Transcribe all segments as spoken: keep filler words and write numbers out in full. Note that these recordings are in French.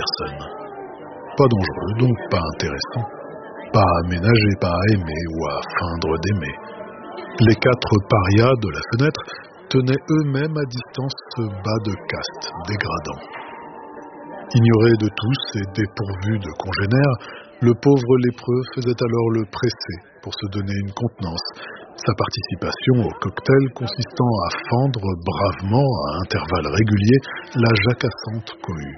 personne. Pas dangereux, donc pas intéressant. Pas à ménager, pas à aimer ou à feindre d'aimer. Les quatre parias de la fenêtre tenaient eux-mêmes à distance ce bas de caste dégradant. Ignoré de tous et dépourvu de congénères, le pauvre lépreux faisait alors le pressé pour se donner une contenance, sa participation au cocktail consistant à fendre bravement à intervalles réguliers la jacassante cohue.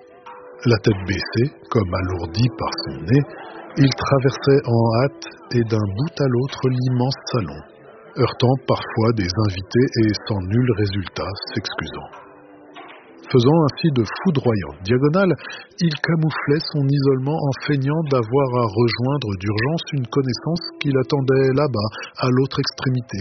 La tête baissée, comme alourdi par son nez, il traversait en hâte et d'un bout à l'autre l'immense salon, heurtant parfois des invités et sans nul résultat s'excusant. Faisant ainsi de foudroyantes diagonales, il camouflait son isolement en feignant d'avoir à rejoindre d'urgence une connaissance qui l'attendait là-bas, à l'autre extrémité.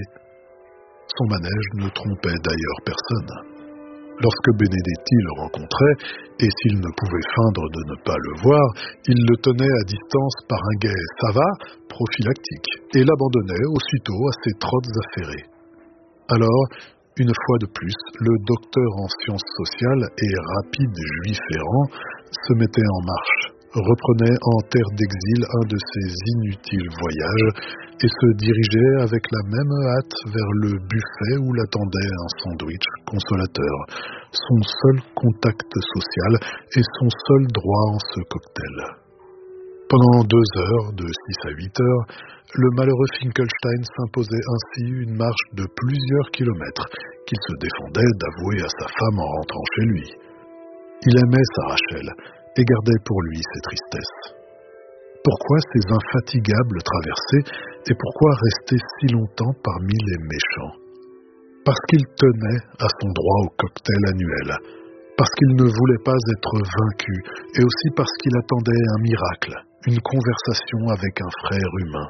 Son manège ne trompait d'ailleurs personne. Lorsque Benedetti le rencontrait, et s'il ne pouvait feindre de ne pas le voir, il le tenait à distance par un gai « ça va » prophylactique, et l'abandonnait aussitôt à ses trottes affairées. Alors, une fois de plus, le docteur en sciences sociales et rapide juif errant se mettait en marche, reprenait en terre d'exil un de ses inutiles voyages et se dirigeait avec la même hâte vers le buffet où l'attendait un sandwich consolateur, son seul contact social et son seul droit en ce cocktail. Pendant deux heures, de six à huit heures, le malheureux Finkelstein s'imposait ainsi une marche de plusieurs kilomètres qu'il se défendait d'avouer à sa femme en rentrant chez lui. Il aimait sa Rachel et gardait pour lui ses tristesses. Pourquoi ces infatigables traversées et pourquoi rester si longtemps parmi les méchants? Parce qu'il tenait à son droit au cocktail annuel, parce qu'il ne voulait pas être vaincu et aussi parce qu'il attendait un miracle, une conversation avec un frère humain.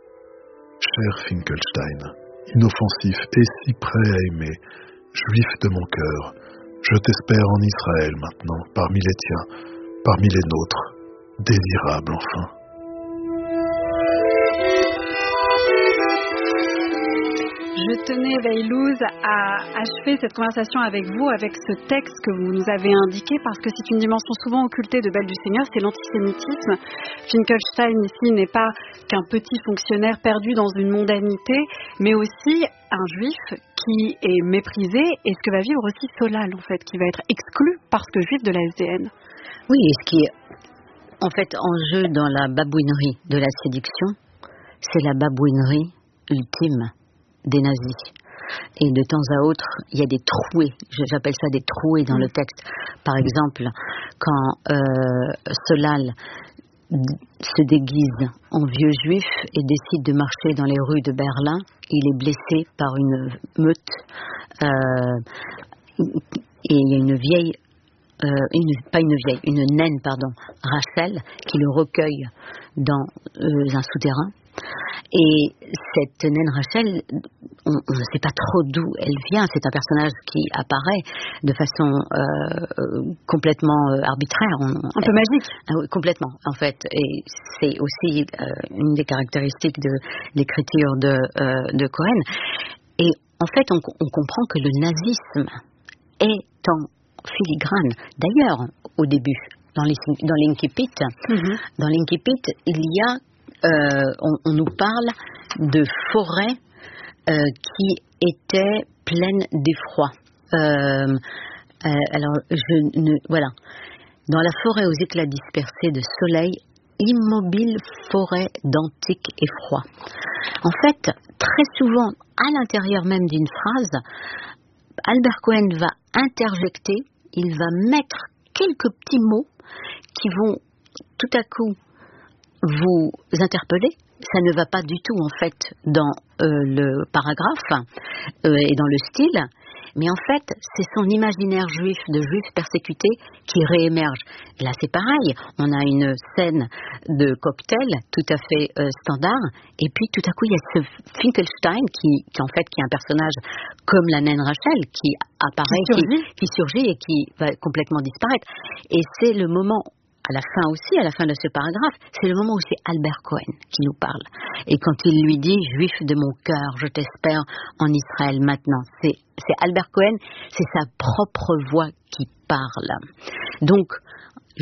Cher Finkelstein, inoffensif et si prêt à aimer, juif de mon cœur, je t'espère en Israël maintenant, parmi les tiens, parmi les nôtres, désirable enfin. Je tenais, Veilouz, à achever cette conversation avec vous, avec ce texte que vous nous avez indiqué, parce que c'est une dimension souvent occultée de Belle du Seigneur, c'est l'antisémitisme. Finkelstein, ici, n'est pas qu'un petit fonctionnaire perdu dans une mondanité, mais aussi un juif qui est méprisé, et ce que va vivre aussi Solal, en fait, qui va être exclu parce que juif de la S D N. Oui, et ce qui est, en fait, en jeu dans la babouinerie de la séduction, c'est la babouinerie ultime des nazis. Et de temps à autre, il y a des trouées, j'appelle ça des trouées dans le texte. Par exemple, quand euh, Solal se déguise en vieux juif et décide de marcher dans les rues de Berlin, il est blessé par une meute euh, et il y a une vieille Euh, une, pas une vieille, une naine, pardon, Rachel, qui le recueille dans euh, un souterrain. Et cette naine Rachel, on, on ne sait pas trop d'où elle vient. C'est un personnage qui apparaît de façon euh, complètement euh, arbitraire. On, un peu magique. Euh, oui, complètement, en fait. Et c'est aussi euh, une des caractéristiques de l'écriture de, euh, de Cohen. Et en fait, on, on comprend que le nazisme est en filigrane. D'ailleurs, au début, dans l'Incipit, mm-hmm. dans l'Incipit, il y a, euh, on, on nous parle de forêts euh, qui étaient pleines d'effroi. Euh, euh, alors, je ne, voilà, dans la forêt aux éclats dispersés de soleil, immobile forêt d'antique effroi. En fait, très souvent, à l'intérieur même d'une phrase, Albert Cohen va interjecter, il va mettre quelques petits mots qui vont tout à coup vous interpeller. Ça ne va pas du tout en fait dans euh, le paragraphe euh, et dans le style, mais en fait c'est son imaginaire juif de juif persécuté qui réémerge. Et là c'est pareil, on a une scène de cocktail tout à fait euh, standard, et puis tout à coup il y a ce Finkelstein qui, qui en fait qui est un personnage comme la naine Rachel qui apparaît, qui surgit, qui, qui surgit et qui va complètement disparaître. Et c'est le moment, à la fin aussi, à la fin de ce paragraphe, c'est le moment où c'est Albert Cohen qui nous parle. Et quand il lui dit « Juif de mon cœur, je t'espère en Israël maintenant », c'est, c'est Albert Cohen, c'est sa propre voix qui parle. Donc,